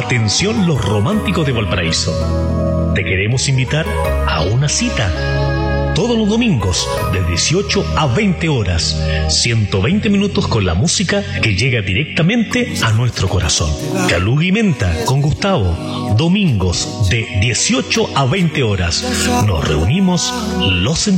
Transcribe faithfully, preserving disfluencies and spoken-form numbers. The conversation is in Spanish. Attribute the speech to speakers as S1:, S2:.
S1: Atención los románticos de Valparaíso. Te queremos invitar a una cita. Todos los domingos, de dieciocho a veinte horas, ciento veinte minutos con la música que llega directamente a nuestro corazón. Caluga y Menta con Gustavo. Domingos, de dieciocho a veinte horas. Nos reunimos los